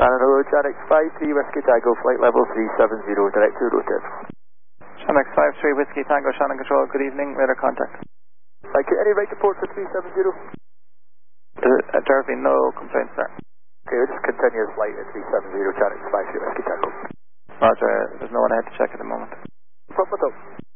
Hello, Chanex 53 Whiskey Tango, flight level 370, direct to Roted. Chanex 53 Whiskey Tango, Shannon Control, good evening, radar contact. Thank you. Any right to port for 370? There have been no complaints there. Okay, we'll just continue the flight at 370, Chanex 53 Whiskey Tango. Roger, there's no one ahead to check at the moment. No problem at all.